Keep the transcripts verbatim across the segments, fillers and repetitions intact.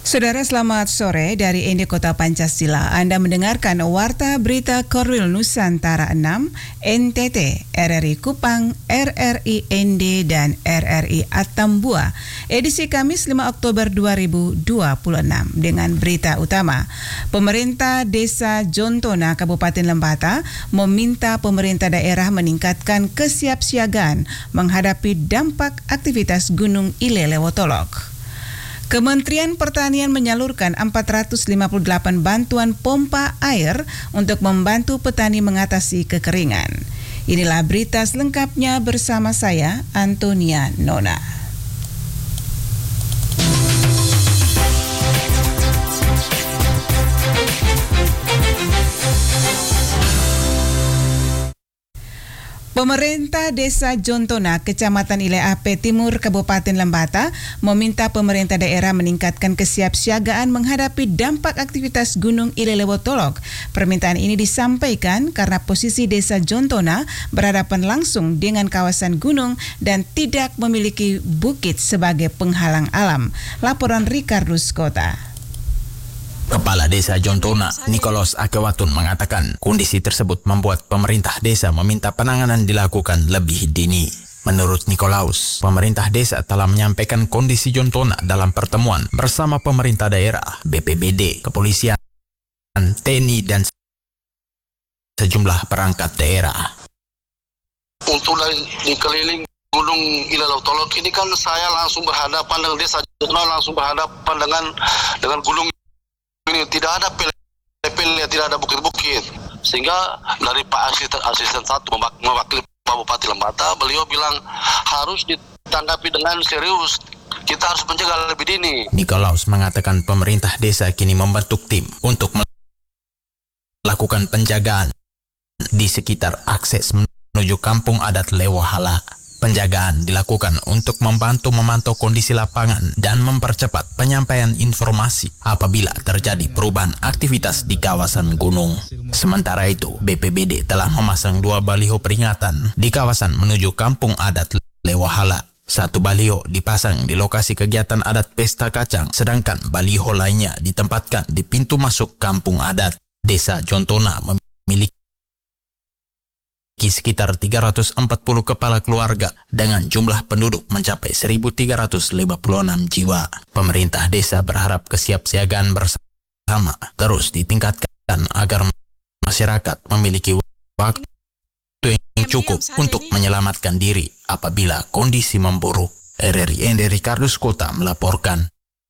Saudara, selamat sore dari Ende Kota Pancasila. Anda mendengarkan Warta Berita Korwil Nusantara enam, N T T, R R I Kupang, R R I N D, dan R R I Atambua. Edisi Kamis lima Oktober dua ribu dua puluh enam dengan berita utama. Pemerintah Desa Jontona, Kabupaten Lembata, meminta pemerintah daerah meningkatkan kesiapsiagaan menghadapi dampak aktivitas Gunung Ile Lewotolok. Kementerian Pertanian menyalurkan empat ratus lima puluh delapan bantuan pompa air untuk membantu petani mengatasi kekeringan. Inilah berita selengkapnya bersama saya, Antonia Nona. Pemerintah Desa Jontona, Kecamatan Ile Ape Timur, Kabupaten Lembata, meminta pemerintah daerah meningkatkan kesiapsiagaan menghadapi dampak aktivitas Gunung Ile Lewotolok. Permintaan ini disampaikan karena posisi Desa Jontona berhadapan langsung dengan kawasan gunung dan tidak memiliki bukit sebagai penghalang alam. Laporan Ricardus Kota. Kepala Desa Jontona, Nicholas Akewatun, mengatakan kondisi tersebut membuat pemerintah desa meminta penanganan dilakukan lebih dini. Menurut Nikolaus, pemerintah desa telah menyampaikan kondisi Jontona dalam pertemuan bersama pemerintah daerah, B P B D, kepolisian, T N I, dan sejumlah perangkat daerah. Untuk di keliling Gunung Ile Lewotolok ini kan saya langsung berhadapan dengan Desa Jontona, langsung berhadapan dengan dengan gunung ini, tidak ada pel-pel, tidak ada bukit-bukit, sehingga dari Pak Asisten, Asisten satu mewakili Pak Bupati Lembata, beliau bilang harus ditanggapi dengan serius, kita harus mencegah lebih dini. Nikolaus mengatakan pemerintah desa kini membentuk tim untuk melakukan penjagaan di sekitar akses menuju kampung adat Lewohala. Penjagaan dilakukan untuk membantu memantau kondisi lapangan dan mempercepat penyampaian informasi apabila terjadi perubahan aktivitas di kawasan gunung. Sementara itu, B P B D telah memasang dua baliho peringatan di kawasan menuju kampung adat Lewohala. Satu baliho dipasang di lokasi kegiatan adat Pesta Kacang, sedangkan baliho lainnya ditempatkan di pintu masuk kampung adat. Desa Jontona memiliki sekitar tiga ratus empat puluh kepala keluarga dengan jumlah penduduk mencapai seribu tiga ratus lima puluh enam jiwa. Pemerintah desa berharap kesiapsiagaan bersama terus ditingkatkan agar masyarakat memiliki waktu yang cukup untuk menyelamatkan diri apabila kondisi memburuk. R R I N D Ricardus Kota melaporkan.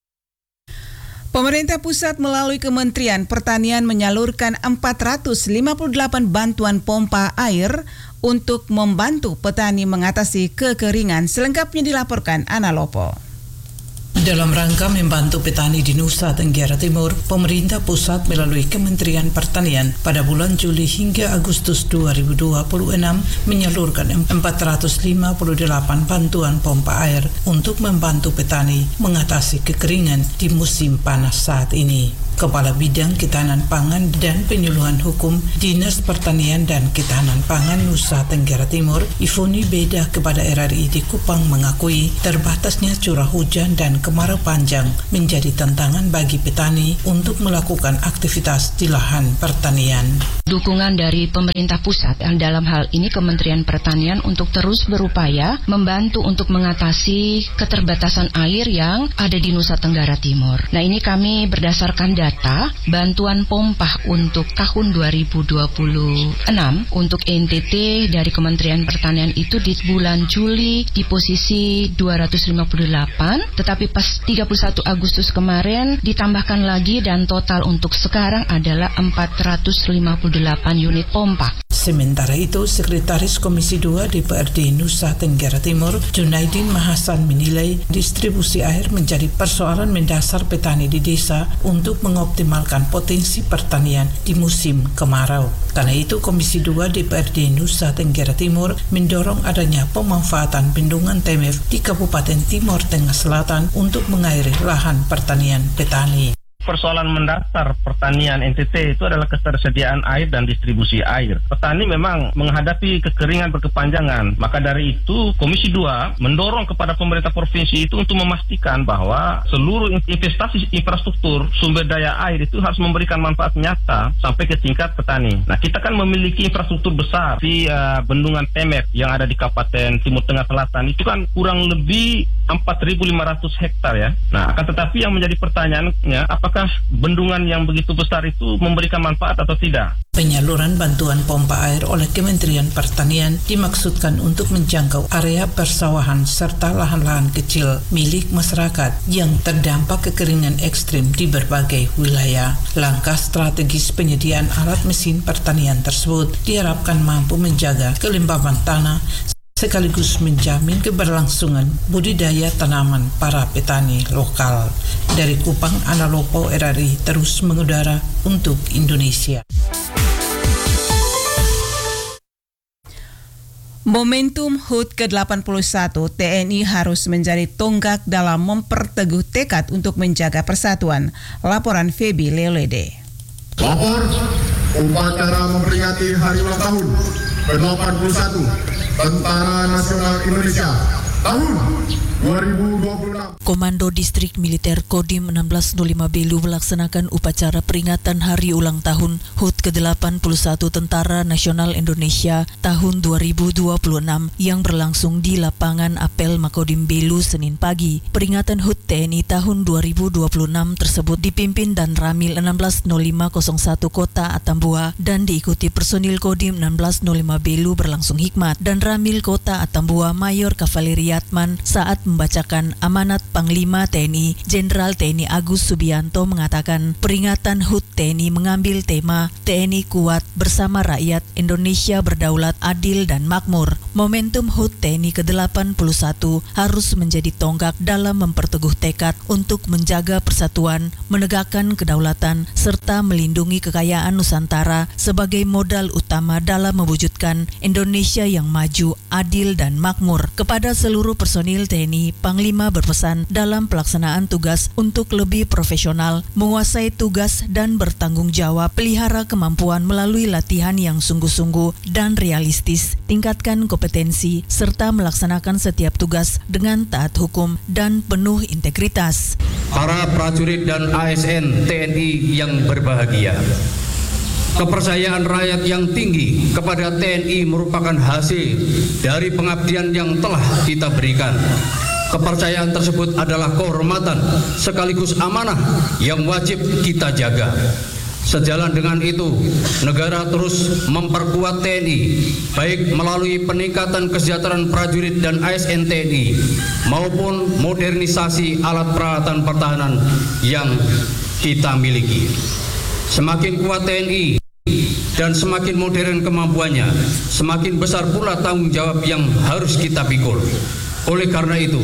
Pemerintah pusat melalui Kementerian Pertanian menyalurkan empat ratus lima puluh delapan bantuan pompa air untuk membantu petani mengatasi kekeringan. Selengkapnya dilaporkan Ana Lopo. Dalam rangka membantu petani di Nusa Tenggara Timur, pemerintah pusat melalui Kementerian Pertanian pada bulan Juli hingga Agustus dua ribu dua puluh enam menyalurkan empat ratus lima puluh delapan bantuan pompa air untuk membantu petani mengatasi kekeringan di musim panas saat ini. Kepala Bidang Ketahanan Pangan dan Penyuluhan Hukum Dinas Pertanian dan Ketahanan Pangan Nusa Tenggara Timur, Ifoni Beda, kepada R R I di Kupang mengakui terbatasnya curah hujan dan kemarau panjang menjadi tantangan bagi petani untuk melakukan aktivitas di lahan pertanian. Dukungan dari pemerintah pusat dalam hal ini Kementerian Pertanian untuk terus berupaya membantu untuk mengatasi keterbatasan air yang ada di Nusa Tenggara Timur. Nah, ini kami berdasarkan data Data bantuan pompa untuk tahun dua ribu dua puluh enam untuk N T T dari Kementerian Pertanian itu di bulan Juli di posisi dua ratus lima puluh delapan, tetapi pas tiga puluh satu Agustus kemarin ditambahkan lagi dan total untuk sekarang adalah empat ratus lima puluh delapan unit pompa. Sementara itu, Sekretaris Komisi dua D P R D Nusa Tenggara Timur, Junaidin Mahasan, menilai distribusi air menjadi persoalan mendasar petani di desa untuk mengoptimalkan potensi pertanian di musim kemarau. Karena itu, Komisi dua D P R D Nusa Tenggara Timur mendorong adanya pemanfaatan bendungan Temef di Kabupaten Timor Tengah Selatan untuk mengairi lahan pertanian petani. persoalan mendasar pertanian N T T itu adalah ketersediaan air dan distribusi air. Petani memang menghadapi kekeringan berkepanjangan. Maka dari itu Komisi dua mendorong kepada pemerintah provinsi itu untuk memastikan bahwa seluruh investasi infrastruktur sumber daya air itu harus memberikan manfaat nyata sampai ke tingkat petani. Nah, kita kan memiliki infrastruktur besar di uh, Bendungan Temet yang ada di Kabupaten Timur Tengah Selatan itu kan kurang lebih empat ribu lima ratus hektar ya. Nah, akan tetapi yang menjadi pertanyaannya, apakah bendungan yang begitu besar itu memberikan manfaat atau tidak? Penyaluran bantuan pompa air oleh Kementerian Pertanian dimaksudkan untuk menjangkau area persawahan serta lahan-lahan kecil milik masyarakat yang terdampak kekeringan ekstrim di berbagai wilayah. Langkah strategis penyediaan alat mesin pertanian tersebut diharapkan mampu menjaga kelembaban tanah sekaligus menjamin keberlangsungan budidaya tanaman para petani lokal. Dari Kupang, Ana Lopo, R R I terus mengudara untuk Indonesia. Momentum H U T ke delapan puluh satu, T N I harus menjadi tonggak dalam memperteguh tekad untuk menjaga persatuan. Laporan Feby Leolede. Lapor upacara memperingati hari ulang tahun ke delapan puluh satu Tentara Nasional Indonesia tahun dua ribu dua puluh enam. Komando Distrik Militer Kodim enam belas nol lima Belu melaksanakan upacara peringatan hari ulang tahun H U T ke delapan puluh satu Tentara Nasional Indonesia tahun dua ribu dua puluh enam yang berlangsung di lapangan Apel Makodim Belu Senin pagi. Peringatan H U T T N I tahun dua ribu dua puluh enam tersebut dipimpin dan Ramil enam belas nol lima nol satu Kota Atambua dan diikuti personil Kodim enam belas nol lima Belu berlangsung hikmat dan Ramil Kota Atambua Mayor Kavaleri Yatman saat membacakan amanat Panglima T N I, Jenderal T N I Agus Subianto mengatakan peringatan H U T T N I mengambil tema T N I kuat bersama rakyat, Indonesia berdaulat, adil dan makmur. Momentum H U T T N I ke delapan puluh satu harus menjadi tonggak dalam memperteguh tekad untuk menjaga persatuan, menegakkan kedaulatan, serta melindungi kekayaan Nusantara sebagai modal utama dalam mewujudkan Indonesia yang maju, adil dan makmur. Kepada seluruh personil T N I, Panglima berpesan dalam pelaksanaan tugas untuk lebih profesional, menguasai tugas dan bertanggung jawab, pelihara kemampuan melalui latihan yang sungguh-sungguh dan realistis, tingkatkan kompetensi, serta melaksanakan setiap tugas dengan taat hukum dan penuh integritas. Para prajurit dan A S N T N I yang berbahagia, kepercayaan rakyat yang tinggi kepada T N I merupakan hasil dari pengabdian yang telah kita berikan. Kepercayaan tersebut adalah kehormatan sekaligus amanah yang wajib kita jaga. Sejalan dengan itu, negara terus memperkuat T N I, baik melalui peningkatan kesejahteraan prajurit dan A S N T N I, maupun modernisasi alat peralatan pertahanan yang kita miliki. Semakin kuat T N I dan semakin modern kemampuannya, semakin besar pula tanggung jawab yang harus kita pikul. Oleh karena itu,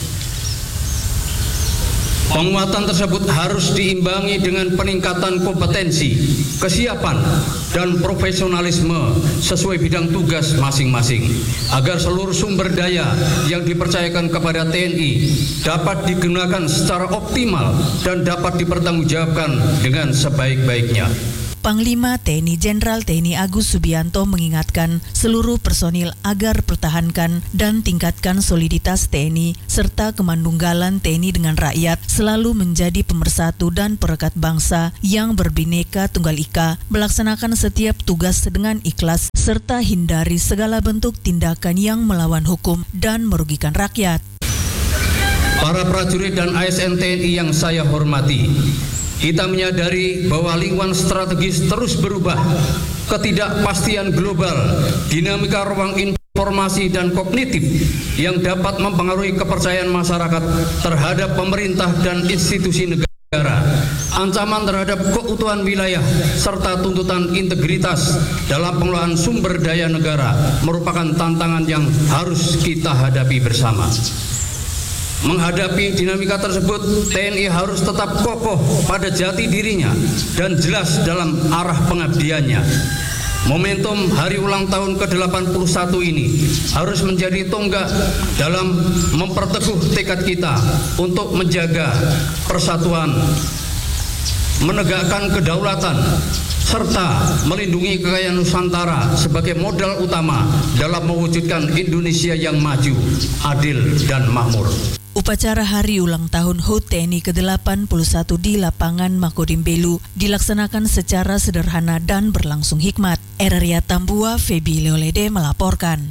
penguatan tersebut harus diimbangi dengan peningkatan kompetensi, kesiapan, dan profesionalisme sesuai bidang tugas masing-masing, agar seluruh sumber daya yang dipercayakan kepada T N I dapat digunakan secara optimal dan dapat dipertanggungjawabkan dengan sebaik-baiknya. Panglima T N I Jenderal T N I Agus Subianto mengingatkan seluruh personil agar pertahankan dan tingkatkan soliditas T N I serta kemandunggalan T N I dengan rakyat selalu menjadi pemersatu dan perekat bangsa yang berbineka tunggal ika, melaksanakan setiap tugas dengan ikhlas serta hindari segala bentuk tindakan yang melawan hukum dan merugikan rakyat. Para prajurit dan A S N T N I yang saya hormati, kita menyadari bahwa lingkungan strategis terus berubah, ketidakpastian global, dinamika ruang informasi dan kognitif yang dapat mempengaruhi kepercayaan masyarakat terhadap pemerintah dan institusi negara, ancaman terhadap keutuhan wilayah, serta tuntutan integritas dalam pengelolaan sumber daya negara merupakan tantangan yang harus kita hadapi bersama. Menghadapi dinamika tersebut, T N I harus tetap kokoh pada jati dirinya dan jelas dalam arah pengabdiannya. Momentum hari ulang tahun ke delapan puluh satu ini harus menjadi tonggak dalam memperteguh tekad kita untuk menjaga persatuan, menegakkan kedaulatan, serta melindungi kekayaan Nusantara sebagai modal utama dalam mewujudkan Indonesia yang maju, adil, dan makmur. Upacara Hari Ulang Tahun H U T T E N I ke delapan puluh satu di lapangan Makodim Belu dilaksanakan secara sederhana dan berlangsung hikmat. Eraria Tambua, Febi Leolede melaporkan.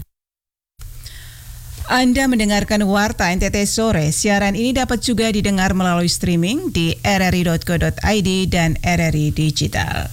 Anda mendengarkan Warta N T T Sore. Siaran ini dapat juga didengar melalui streaming di r r i dot co dot i d dan R R I Digital.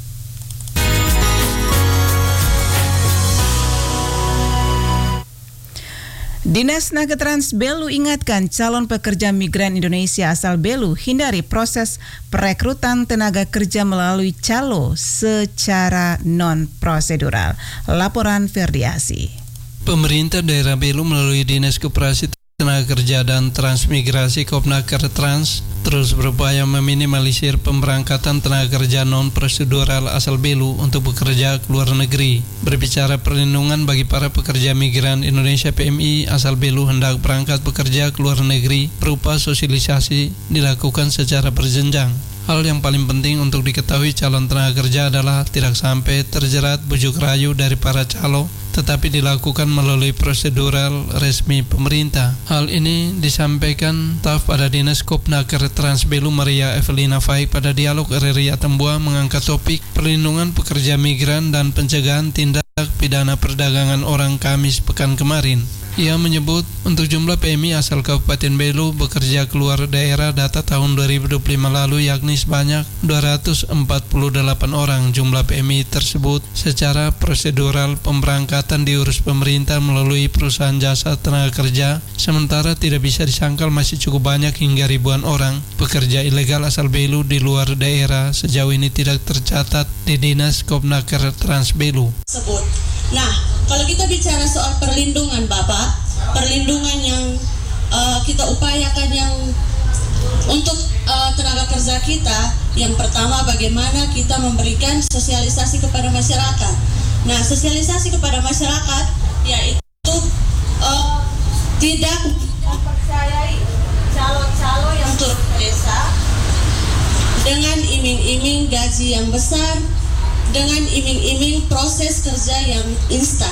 Dinas Nagetrans Belu ingatkan calon pekerja migran Indonesia asal Belu hindari proses perekrutan tenaga kerja melalui calo secara non-prosedural. Laporan Ferdiasi. Pemerintah daerah Belu melalui Dinas Koperasi Tenaga Kerja dan Transmigrasi Kopnaker Trans terus berupaya meminimalisir pemberangkatan tenaga kerja non-prosedural asal Belu untuk bekerja ke luar negeri. Berbicara perlindungan bagi para pekerja migran Indonesia P M I asal Belu hendak berangkat bekerja ke luar negeri, berupa sosialisasi dilakukan secara berjenjang. Hal yang paling penting untuk diketahui calon tenaga kerja adalah tidak sampai terjerat bujuk rayu dari para calo, tetapi dilakukan melalui prosedural resmi pemerintah. Hal ini disampaikan staf pada Dinas Kopnaker Trans Belu Maria Evelina Faik pada dialog R R I Atambua mengangkat topik perlindungan pekerja migran dan pencegahan tindak pidana perdagangan orang Kamis pekan kemarin. Ia menyebut untuk jumlah P M I asal Kabupaten Belu bekerja keluar daerah data tahun dua ribu dua puluh lima lalu yakni sebanyak dua ratus empat puluh delapan orang. Jumlah P M I tersebut secara prosedural pemberangkatan diurus pemerintah melalui perusahaan jasa tenaga kerja, sementara tidak bisa disangkal masih cukup banyak hingga ribuan orang pekerja ilegal asal Belu di luar daerah sejauh ini tidak tercatat di Dinas Kopnaker Trans Belu. Sebut. Nah, kalau kita bicara soal perlindungan Bapak, perlindungan yang uh, kita upayakan yang untuk uh, tenaga kerja kita, yang pertama bagaimana kita memberikan sosialisasi kepada masyarakat. Nah, sosialisasi kepada masyarakat yaitu uh, tidak mempercayai calon-calon yang turun desa dengan iming-iming gaji yang besar, dengan iming-iming proses kerja yang instan.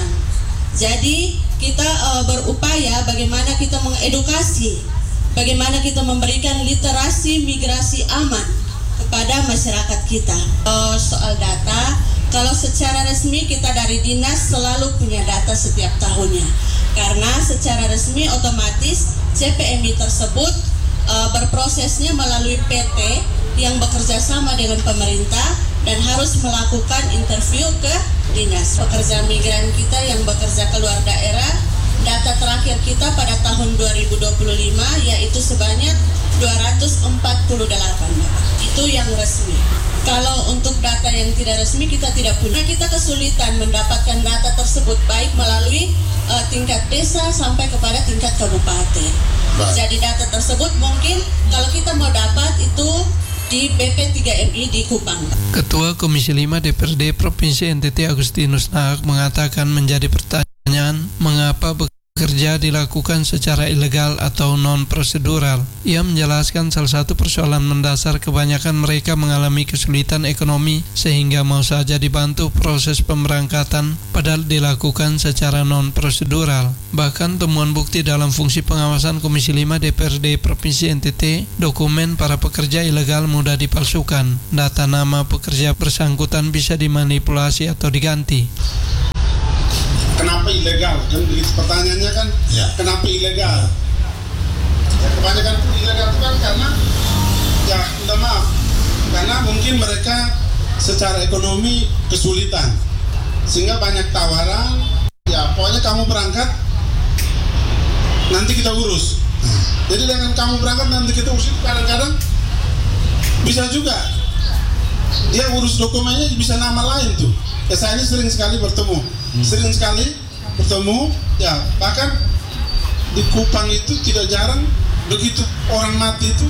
Jadi kita uh, berupaya bagaimana kita mengedukasi, bagaimana kita memberikan literasi migrasi aman kepada masyarakat kita. Uh, soal data, kalau secara resmi kita dari dinas selalu punya data setiap tahunnya, karena secara resmi otomatis C P M I tersebut uh, berprosesnya melalui P T yang bekerja sama dengan pemerintah dan harus melakukan interview ke dinas. Pekerja migran kita yang bekerja keluar daerah, data terakhir kita pada tahun dua ribu dua puluh lima yaitu sebanyak dua ratus empat puluh delapan. Itu yang resmi. Kalau untuk data yang tidak resmi kita tidak punya. Kita kesulitan mendapatkan data tersebut baik melalui uh, tingkat desa sampai kepada tingkat kabupaten. Baik. Jadi data tersebut mungkin kalau kita mau dapat itu di B P tiga M I di Kupang. Ketua Komisi lima D P R D Provinsi N T T Agustinus Nahak mengatakan menjadi pertanyaan mengapa bekerja dilakukan secara ilegal atau non-prosedural. Ia menjelaskan salah satu persoalan mendasar kebanyakan mereka mengalami kesulitan ekonomi sehingga mau saja dibantu proses pemberangkatan padahal dilakukan secara non-prosedural. Bahkan temuan bukti dalam fungsi pengawasan Komisi lima D P R D Provinsi N T T, dokumen para pekerja ilegal mudah dipalsukan. Data nama pekerja bersangkutan bisa dimanipulasi atau diganti. Kenapa ilegal? Kan pertanyaannya kan ya. Kenapa ilegal? Ya, kebanyakan ilegal itu kan karena ya udah maaf karena mungkin mereka secara ekonomi kesulitan sehingga banyak tawaran. Ya pokoknya kamu berangkat nanti kita urus. Hmm. Jadi dengan kamu berangkat nanti kita urus itu kadang-kadang bisa juga dia urus dokumennya bisa nama lain tuh. Ya saya ini sering sekali bertemu, hmm. sering sekali bertemu, ya bahkan di Kupang itu tidak jarang begitu orang mati itu,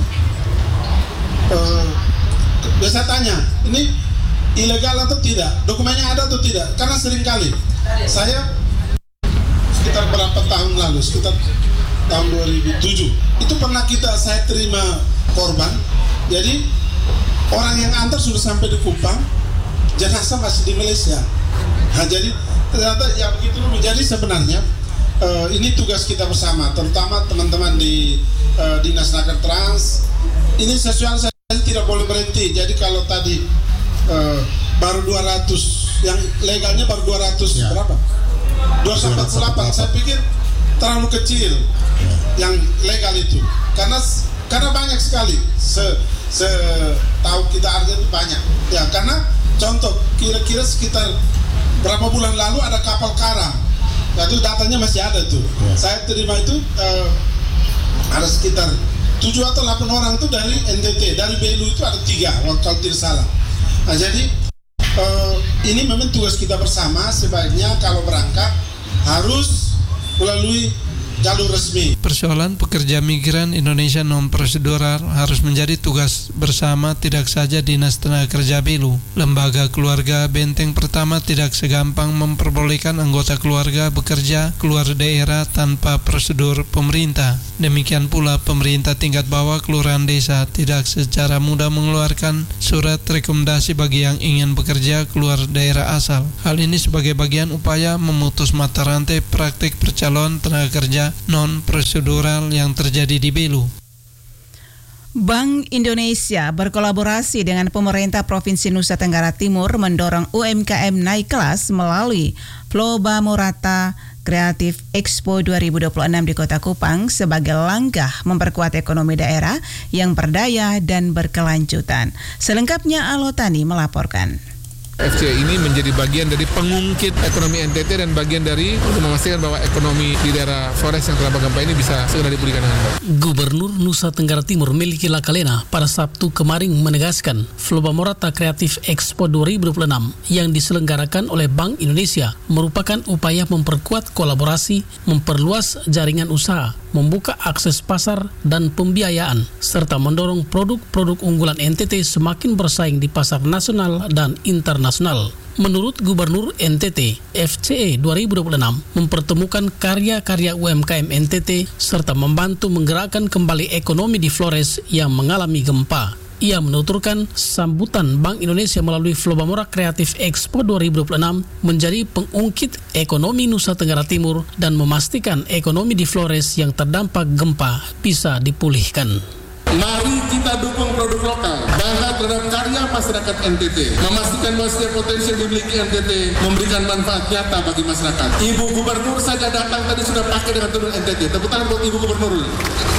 uh, biasa tanya, ini ilegal atau tidak, dokumennya ada atau tidak, karena sering kali saya sekitar berapa tahun lalu, sekitar tahun dua ribu tujuh, itu pernah kita saya terima korban, jadi orang yang antar sudah sampai di Kupang, jenazah masih di Malaysia. Nah, jadi ternyata ya begitu menjadi sebenarnya uh, ini tugas kita bersama, terutama teman-teman di uh, Dinas Naker Trans. Ini sosialisasi tidak boleh berhenti. Jadi kalau tadi uh, baru dua ratus, yang legalnya baru dua ratus ya. Berapa? dua ratus empat puluh delapan. Saya pikir terlalu kecil ya. Yang legal itu. Karena karena banyak sekali. Se, se tahu kita artinya itu banyak. Ya, karena contoh kira-kira sekitar berapa bulan lalu ada kapal karam. Nah, itu datanya masih ada tuh. Ya. Saya terima itu uh, ada sekitar tujuh atau delapan orang itu dari N T T, dari Belu itu ada tiga kalau tidak salah. Nah, jadi uh, ini memang tugas kita bersama. Sebaiknya kalau berangkat harus melalui jalur resmi. Persoalan pekerja migran Indonesia non prosedural harus menjadi tugas bersama tidak saja Dinas Tenaga Kerja Belu. Lembaga Keluarga Benteng Pertama tidak segampang memperbolehkan anggota keluarga bekerja keluar daerah tanpa prosedur pemerintah. Demikian pula pemerintah tingkat bawah kelurahan desa tidak secara mudah mengeluarkan surat rekomendasi bagi yang ingin bekerja keluar daerah asal. Hal ini sebagai bagian upaya memutus mata rantai praktik percalonan tenaga kerja non-prosedural yang terjadi di Belu. Bank Indonesia berkolaborasi dengan pemerintah Provinsi Nusa Tenggara Timur mendorong U M K M naik kelas melalui Floba Morata Creative Expo dua ribu dua puluh enam di Kota Kupang sebagai langkah memperkuat ekonomi daerah yang berdaya dan berkelanjutan. Selengkapnya Alotani melaporkan. F C ini menjadi bagian dari pengungkit ekonomi N T T dan bagian dari untuk memastikan bahwa ekonomi di daerah Flores yang terdampak gempa ini bisa segera dipulihkan dengan baik. Gubernur Nusa Tenggara Timur Meliki Lakalena pada Sabtu kemarin menegaskan Floba Morata Creative Expo dua ribu dua puluh enam yang diselenggarakan oleh Bank Indonesia merupakan upaya memperkuat kolaborasi, memperluas jaringan usaha, membuka akses pasar dan pembiayaan, serta mendorong produk-produk unggulan N T T semakin bersaing di pasar nasional dan internasional. Menurut Gubernur N T T, F C E dua ribu dua puluh enam mempertemukan karya-karya U M K M N T T serta membantu menggerakkan kembali ekonomi di Flores yang mengalami gempa. Ia menuturkan sambutan Bank Indonesia melalui Floba Morata Creative Expo dua ribu dua puluh enam menjadi pengungkit ekonomi Nusa Tenggara Timur dan memastikan ekonomi di Flores yang terdampak gempa bisa dipulihkan. Mari kita dukung produk lokal, bangga terhadap karya masyarakat N T T, memastikan bahwa setiap potensi yang dimiliki N T T memberikan manfaat nyata bagi masyarakat. Ibu Gubernur saja datang tadi sudah pakai dengan turun N T T. Tepuk tangan buat Ibu Gubernur.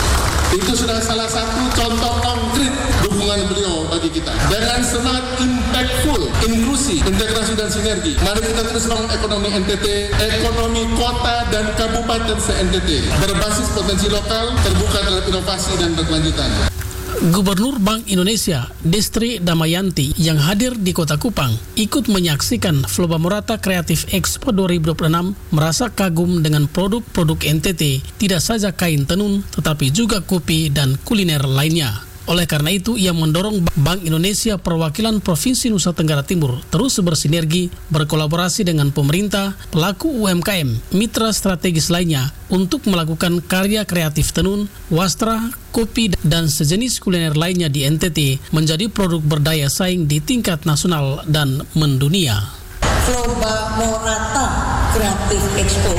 Itu sudah salah satu contoh konkret dukungan beliau bagi kita. Dengan semangat impactful, inklusi, integrasi dan sinergi, mari kita terus bangun ekonomi N T T, ekonomi kota dan kabupaten se-N T T, berbasis potensi lokal, terbuka terhadap inovasi dan berkelanjutan. Gubernur Bank Indonesia, Destri Damayanti, yang hadir di Kota Kupang, ikut menyaksikan Floba Morata Creative Expo dua ribu dua puluh enam, merasa kagum dengan produk-produk N T T, tidak saja kain tenun, tetapi juga kopi dan kuliner lainnya. Oleh karena itu, ia mendorong Bank Indonesia Perwakilan Provinsi Nusa Tenggara Timur terus bersinergi, berkolaborasi dengan pemerintah, pelaku U M K M, mitra strategis lainnya untuk melakukan karya kreatif tenun, wastra, kopi, dan sejenis kuliner lainnya di N T T menjadi produk berdaya saing di tingkat nasional dan mendunia. Floba Morata Creative Expo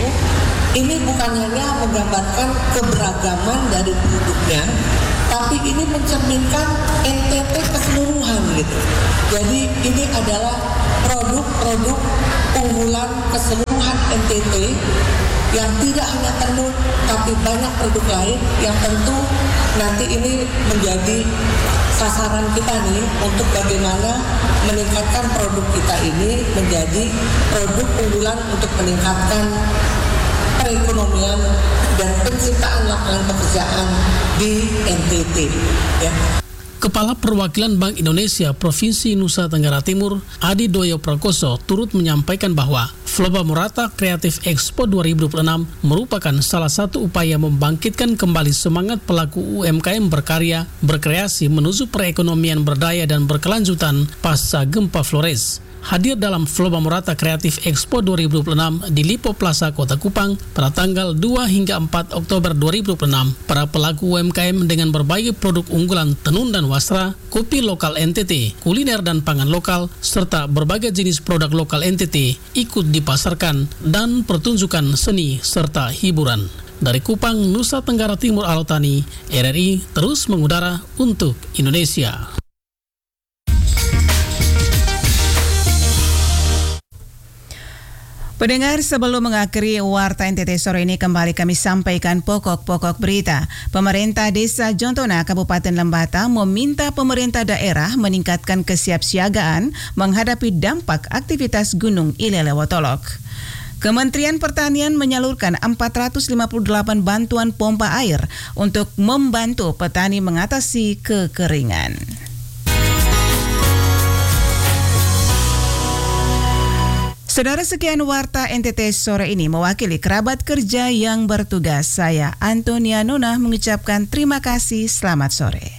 ini bukan hanya menggambarkan keberagaman dari produknya, tapi ini mencerminkan N T T keseluruhan gitu. Jadi ini adalah produk-produk unggulan keseluruhan N T T yang tidak hanya tenun, tapi banyak produk lain yang tentu nanti ini menjadi sasaran kita nih untuk bagaimana meningkatkan produk kita ini menjadi produk unggulan untuk meningkatkan perekonomian dan penciptaan lapangan pekerjaan di N T T. Ya. Kepala Perwakilan Bank Indonesia Provinsi Nusa Tenggara Timur, Adi Doyo Prakoso, turut menyampaikan bahwa Floba Morata Creative Expo dua ribu dua puluh enam merupakan salah satu upaya membangkitkan kembali semangat pelaku U M K M berkarya, berkreasi menuju perekonomian berdaya dan berkelanjutan pasca gempa Flores. hadir dalam Floba Morata Creative Expo dua ribu dua puluh enam di Lipo Plaza Kota Kupang pada tanggal dua hingga empat Oktober dua ribu dua puluh enam. Para pelaku U M K M dengan berbagai produk unggulan tenun dan wastra, kopi lokal N T T, kuliner dan pangan lokal, serta berbagai jenis produk lokal N T T ikut dipasarkan dan pertunjukan seni serta hiburan. Dari Kupang, Nusa Tenggara Timur Alotani, R R I terus mengudara untuk Indonesia. Pendengar, sebelum mengakhiri Warta N T T sore ini, kembali kami sampaikan pokok-pokok berita. Pemerintah Desa Jontona, Kabupaten Lembata meminta pemerintah daerah meningkatkan kesiapsiagaan menghadapi dampak aktivitas Gunung Ilelewotolok. Kementerian Pertanian menyalurkan empat ratus lima puluh delapan bantuan pompa air untuk membantu petani mengatasi kekeringan. Saudara, sekian Warta N T T sore ini, mewakili kerabat kerja yang bertugas. Saya Antonia Nona mengucapkan terima kasih, selamat sore.